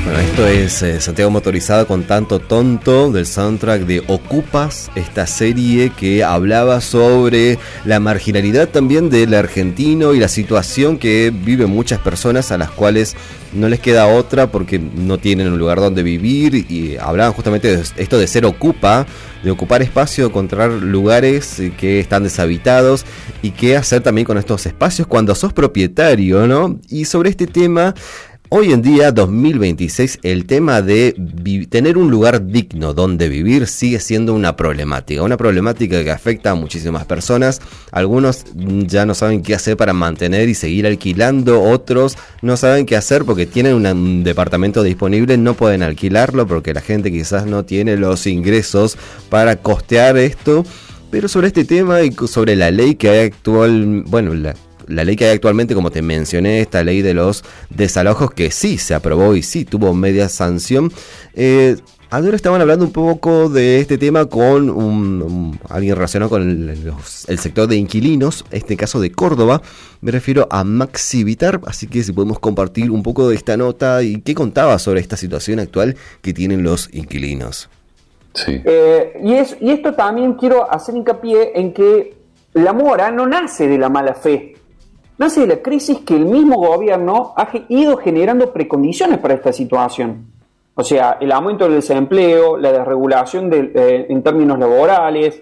Bueno, esto es Santiago Motorizado con Tanto Tonto, del soundtrack de Ocupas, esta serie que hablaba sobre la marginalidad también del argentino y la situación que viven muchas personas a las cuales no les queda otra porque no tienen un lugar donde vivir, y hablaban justamente de esto de ser ocupa, de ocupar espacio, encontrar lugares que están deshabitados y qué hacer también con estos espacios cuando sos propietario, ¿no? Y sobre este tema, hoy en día, 2026, el tema de tener un lugar digno donde vivir sigue siendo una problemática que afecta a muchísimas personas. Algunos ya no saben qué hacer para mantener y seguir alquilando, otros no saben qué hacer porque tienen un departamento disponible, no pueden alquilarlo porque la gente quizás no tiene los ingresos para costear esto. Pero sobre este tema y sobre la ley que hay actual, la ley que hay actualmente, como te mencioné, esta ley de los desalojos que sí se aprobó y sí tuvo media sanción. Ahora estaban hablando un poco de este tema con alguien relacionado con el sector de inquilinos, este caso de Córdoba. Me refiero a Maxi Vitar, así que si podemos compartir un poco de esta nota y qué contaba sobre esta situación actual que tienen los inquilinos. Sí. Y esto también quiero hacer hincapié en que la mora no nace de la mala fe. Nace de la crisis que el mismo gobierno ha ido generando precondiciones para esta situación. O sea, el aumento del desempleo, la desregulación en términos laborales,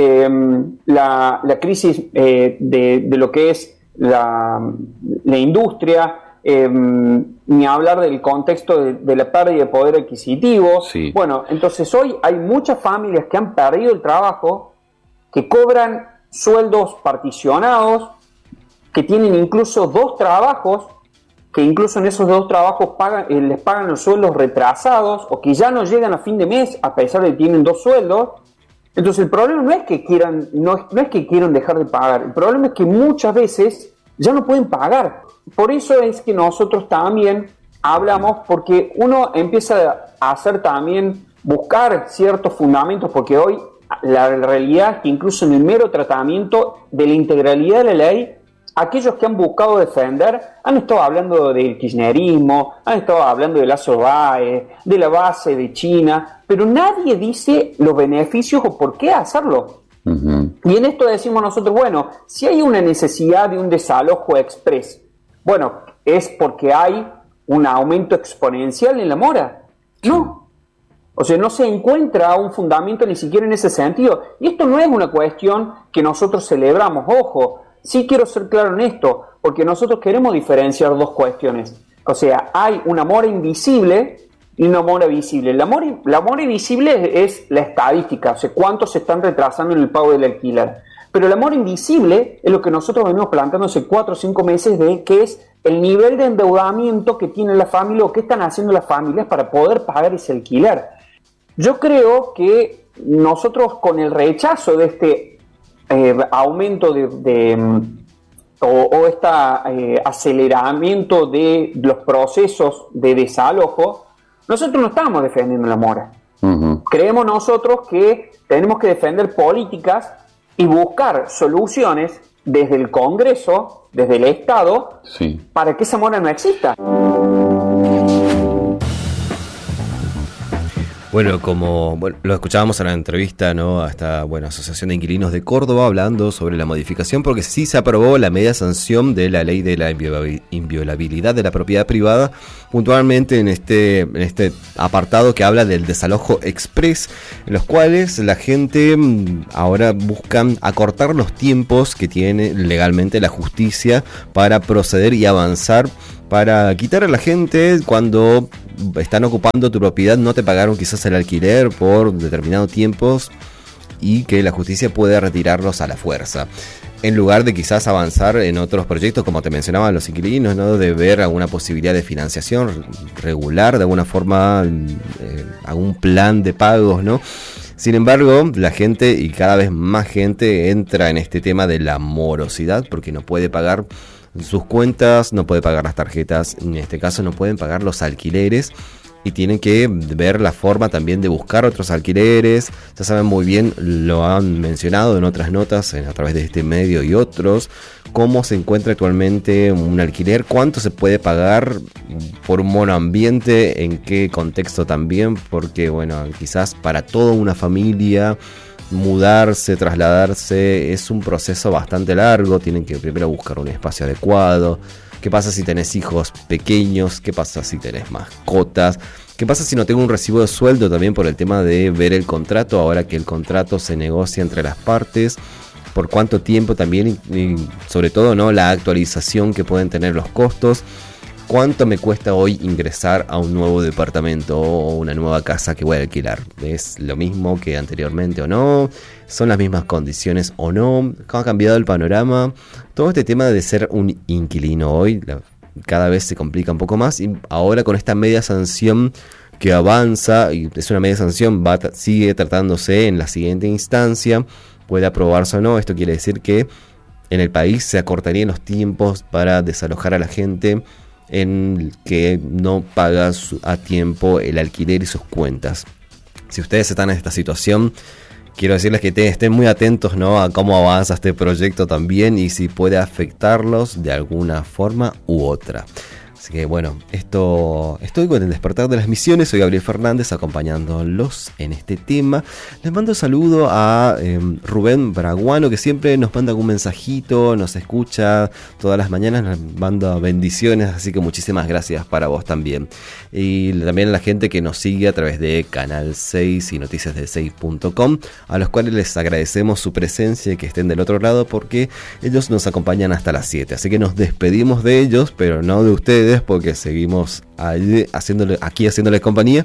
la crisis de lo que es la industria, ni hablar del contexto de la pérdida de poder adquisitivo. Sí. Bueno, entonces hoy hay muchas familias que han perdido el trabajo, que cobran sueldos particionados, que tienen incluso dos trabajos, que incluso en esos dos trabajos les pagan los sueldos retrasados, o que ya no llegan a fin de mes a pesar de que tienen dos sueldos. Entonces el problema no es que quieran dejar de pagar, el problema es que muchas veces ya no pueden pagar. Por eso es que nosotros también hablamos, porque uno empieza a hacer también, buscar ciertos fundamentos, porque hoy la realidad es que incluso en el mero tratamiento de la integralidad de la ley, aquellos que han buscado defender han estado hablando del kirchnerismo, han estado hablando de Lazo Báez, de la base de China, pero nadie dice los beneficios o por qué hacerlo. Uh-huh. Y en esto decimos nosotros, bueno, si hay una necesidad de un desalojo express, bueno, ¿es porque hay un aumento exponencial en la mora? No. O sea, no se encuentra un fundamento ni siquiera en ese sentido. Y esto no es una cuestión que nosotros celebramos, ojo. Sí quiero ser claro en esto, porque nosotros queremos diferenciar dos cuestiones. O sea, hay una mora invisible y una mora visible. La mora invisible es la estadística, o sea, cuántos se están retrasando en el pago del alquiler. Pero la mora invisible es lo que nosotros venimos planteando hace 4 o 5 meses, que es el nivel de endeudamiento que tiene la familia o que están haciendo las familias para poder pagar ese alquiler. Yo creo que nosotros, con el rechazo de este aumento o este aceleramiento de los procesos de desalojo, nosotros no estamos defendiendo la mora. Uh-huh. Creemos nosotros que tenemos que defender políticas y buscar soluciones desde el Congreso, desde el Estado, sí, para que esa mora no exista. Bueno, lo escuchábamos en la entrevista, ¿no?, a esta Asociación de Inquilinos de Córdoba, hablando sobre la modificación, porque sí se aprobó la media sanción de la ley de la inviolabilidad de la propiedad privada, puntualmente en este apartado que habla del desalojo express, en los cuales la gente ahora buscan acortar los tiempos que tiene legalmente la justicia para proceder y avanzar, para quitar a la gente cuando están ocupando tu propiedad, no te pagaron quizás el alquiler por determinados tiempos y que la justicia puede retirarlos a la fuerza. En lugar de quizás avanzar en otros proyectos, como te mencionaban los inquilinos, ¿no?, de ver alguna posibilidad de financiación regular, de alguna forma, algún plan de pagos, ¿no? Sin embargo, la gente, y cada vez más gente, entra en este tema de la morosidad porque no puede pagar sus cuentas, no puede pagar las tarjetas, en este caso no pueden pagar los alquileres, y tienen que ver la forma también de buscar otros alquileres. Ya saben muy bien, lo han mencionado en otras notas a través de este medio y otros, cómo se encuentra actualmente un alquiler, cuánto se puede pagar por un monoambiente, en qué contexto también, porque bueno, quizás para toda una familia mudarse, trasladarse es un proceso bastante largo. Tienen que primero buscar un espacio adecuado. ¿Qué pasa si tenés hijos pequeños? ¿Qué pasa si tenés mascotas? ¿Qué pasa si no tengo un recibo de sueldo? También por el tema de ver el contrato, ahora que el contrato se negocia entre las partes, por cuánto tiempo también, y sobre todo, ¿no?, la actualización que pueden tener los costos. ¿Cuánto me cuesta hoy ingresar a un nuevo departamento o una nueva casa que voy a alquilar? ¿Es lo mismo que anteriormente o no? ¿Son las mismas condiciones o no? ¿Cómo ha cambiado el panorama? Todo este tema de ser un inquilino hoy cada vez se complica un poco más, y ahora con esta media sanción que avanza, y es una media sanción, sigue tratándose en la siguiente instancia, puede aprobarse o no. Esto quiere decir que en el país se acortarían los tiempos para desalojar a la gente en que no paga a tiempo el alquiler y sus cuentas. Si ustedes están en esta situación, quiero decirles que estén muy atentos, ¿no?, a cómo avanza este proyecto también y si puede afectarlos de alguna forma u otra. Así que bueno, estoy con el despertar de las misiones. Soy Gabriel Fernández, acompañándolos en este tema. Les mando un saludo a Rubén Braguano, que siempre nos manda algún mensajito, nos escucha todas las mañanas, nos manda bendiciones, así que muchísimas gracias para vos también. Y también a la gente que nos sigue a través de Canal 6 y noticiasde6.com, a los cuales les agradecemos su presencia y que estén del otro lado, porque ellos nos acompañan hasta las 7. Así que nos despedimos de ellos, pero no de ustedes, porque seguimos haciéndoles compañía.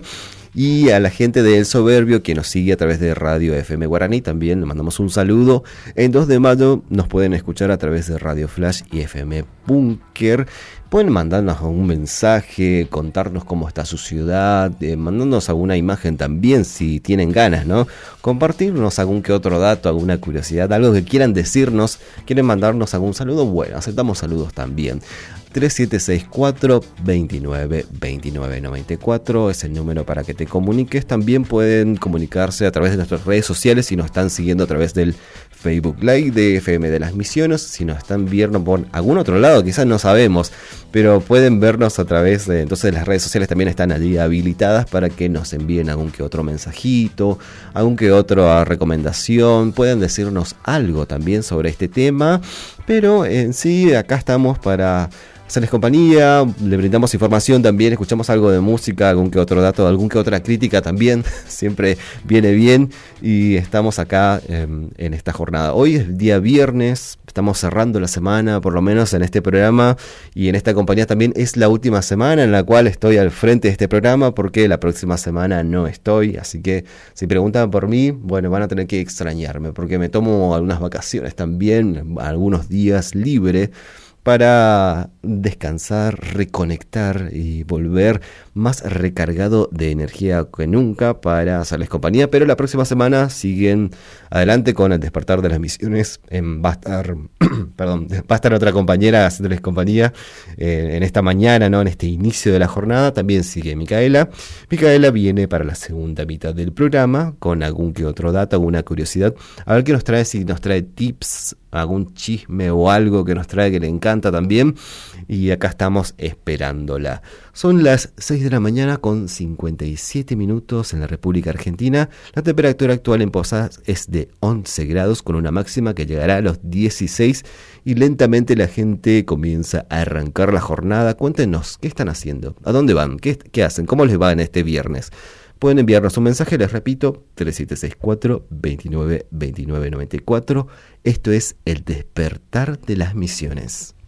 Y a la gente de El Soberbio que nos sigue a través de Radio FM Guaraní también le mandamos un saludo. En 2 de mayo nos pueden escuchar a través de Radio Flash y FM Búnker. Pueden mandarnos un mensaje, contarnos cómo está su ciudad, mandarnos alguna imagen también si tienen ganas, ¿no? Compartirnos algún que otro dato, alguna curiosidad, algo que quieran decirnos, quieren mandarnos algún saludo, bueno, aceptamos saludos también. 3764-29-2994 es el número para que te comuniques. También pueden comunicarse a través de nuestras redes sociales si nos están siguiendo a través del Facebook Live de FM de las Misiones. Si nos están viendo por algún otro lado, quizás no sabemos, pero pueden vernos a través de... Entonces las redes sociales también están allí habilitadas para que nos envíen algún que otro mensajito, algún que otra recomendación. Pueden decirnos algo también sobre este tema, pero en sí acá estamos para hacerles compañía, le brindamos información también, escuchamos algo de música, algún que otro dato, algún que otra crítica también, siempre viene bien, y estamos acá en esta jornada. Hoy es el día viernes, estamos cerrando la semana, por lo menos en este programa, y en esta compañía también es la última semana en la cual estoy al frente de este programa, porque la próxima semana no estoy, así que si preguntan por mí, bueno, van a tener que extrañarme, porque me tomo algunas vacaciones también, algunos días libres, para descansar, reconectar y volver más recargado de energía que nunca para hacerles compañía. Pero la próxima semana siguen adelante con el despertar de las misiones. Va a estar otra compañera haciéndoles compañía en esta mañana, ¿no? En este inicio de la jornada. También sigue Micaela. Micaela viene para la segunda mitad del programa con algún que otro dato, alguna curiosidad. A ver qué nos trae, si nos trae tips, algún chisme o algo que nos trae que le encanta también, y acá estamos esperándola. Son las 6 de la mañana con 57 minutos en la República Argentina. La temperatura actual en Posadas es de 11 grados con una máxima que llegará a los 16, y lentamente la gente comienza a arrancar la jornada. Cuéntenos, ¿qué están haciendo? ¿A dónde van? ¿Qué hacen? ¿Cómo les va en este viernes? Pueden enviarnos un mensaje, les repito, 3764-29-2994. Esto es El Despertar de las Misiones.